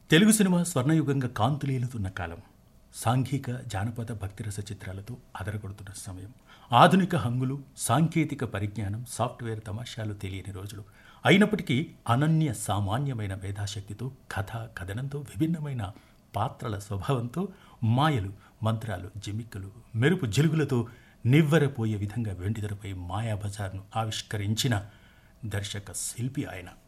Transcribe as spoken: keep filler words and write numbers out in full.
Telugu cinema స్వర్ణయుగంగా కాంతులేలుతున్న కాలం. సాంఘిక జానపద భక్తిరస చిత్రాలతో అదరగొడుతున్న సమయం. ఆధునిక హంగులు, సాంకేతిక పరిజ్ఞానం, సాఫ్ట్వేర్ తమాషాలు తెలియని రోజులు. అయినప్పటికీ అనన్య సామాన్యమైన మేధాశక్తితో, కథ కథనంతో, విభిన్నమైన పాత్రల స్వభావంతో, మాయలు, మంత్రాలు, జిమిక్కులు, మెరుపు జిలుగులతో నివ్వెరపోయే విధంగా వెండితెరపై మాయాబజార్ను ఆవిష్కరించిన దర్శక శిల్పి ఆయన.